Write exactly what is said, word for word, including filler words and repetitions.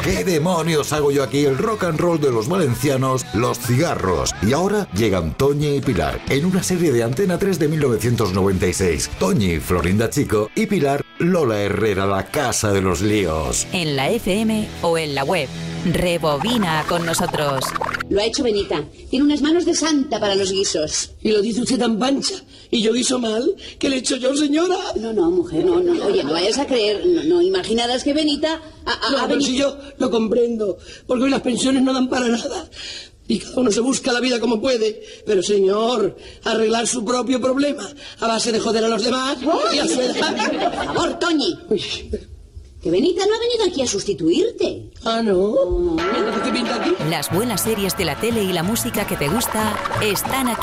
¿qué demonios hago yo aquí? El rock and roll de los valencianos, los cigarros. Y ahora llegan Toñi y Pilar, en una serie de Antena tres de mil novecientos noventa y seis. Toñi, Florinda Chico, y Pilar, Lola Herrera, la casa de los líos. En la F M o en la web. Rebobina con nosotros. Lo ha hecho Benita. Tiene unas manos de santa para los guisos. Y lo dice usted tan pancha. Y yo guiso mal. ¿Qué le he hecho yo, señora? No, no, mujer, no, no. Oye, no vayas a creer. No, no imaginarás que Benita ha, ha, no, ha pero venido... si yo lo comprendo. Porque hoy las pensiones no dan para nada. Y cada uno se busca la vida como puede. Pero, señor, arreglar su propio problema a base de joder a los demás y a su edad. Por favor, Toñi. Uy. Que Benita no ha venido aquí a sustituirte. Ah, ¿no? ¿Entonces qué pinta aquí? Las buenas series de la tele y la música que te gusta están aquí.